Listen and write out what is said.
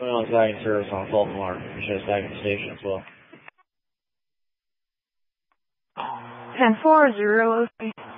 Well, tagging service on Fulton Mark. You should have tagging station as well. 10-4, 0.